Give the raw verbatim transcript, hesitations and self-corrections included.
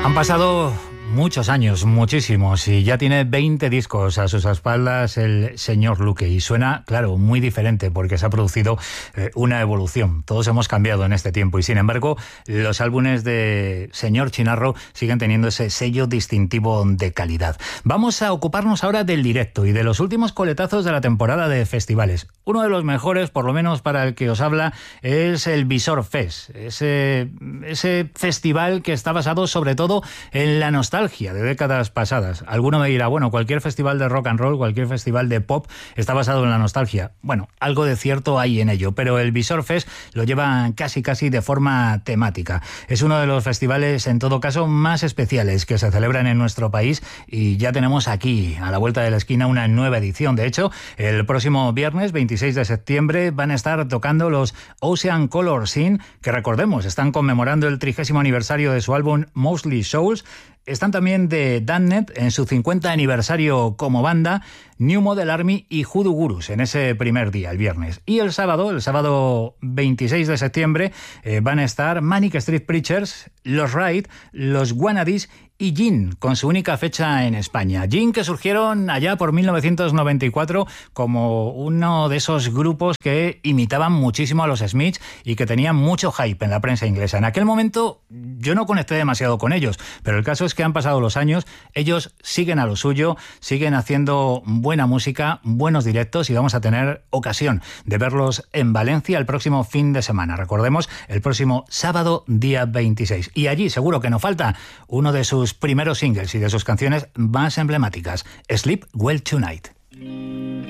Han pasado muchos años, muchísimos, y ya tiene veinte discos a sus espaldas el señor Luque, y suena, claro, muy diferente porque se ha producido eh, una evolución. Todos hemos cambiado en este tiempo y, sin embargo, los álbumes de señor Chinarro siguen teniendo ese sello distintivo de calidad. Vamos a ocuparnos ahora del directo y de los últimos coletazos de la temporada de festivales. Uno de los mejores, por lo menos para el que os habla, es el Visor Fest, ese, ese festival que está basado sobre todo en la nostalgia de décadas pasadas. Alguno me dirá, bueno, cualquier festival de rock and roll, cualquier festival de pop está basado en la nostalgia. Bueno, algo de cierto hay en ello, pero el Visor Fest lo lleva casi casi de forma temática. Es uno de los festivales, en todo caso, más especiales que se celebran en nuestro país, y ya tenemos aquí, a la vuelta de la esquina, una nueva edición. De hecho, el próximo viernes, veintiséis de septiembre, van a estar tocando los Ocean Color Scene, que recordemos, están conmemorando el trigésimo aniversario de su álbum Mostly Souls. Están también de Damned en su cincuenta aniversario como banda, New Model Army y Hoodoo Gurus en ese primer día, el viernes. Y el sábado, el sábado veintiséis de septiembre, eh, van a estar Manic Street Preachers, Los Raid, Los Wannadies y Gin, con su única fecha en España. Gin, que surgieron allá por mil novecientos noventa y cuatro como uno de esos grupos que imitaban muchísimo a los Smiths y que tenían mucho hype en la prensa inglesa. En aquel momento yo no conecté demasiado con ellos, pero el caso es que han pasado los años, ellos siguen a lo suyo, siguen haciendo buena música, buenos directos, y vamos a tener ocasión de verlos en Valencia el próximo fin de semana. Recordemos, el próximo sábado, día veintiséis. Y allí seguro que no falta uno de sus primeros singles y de sus canciones más emblemáticas, Sleep Well Tonight.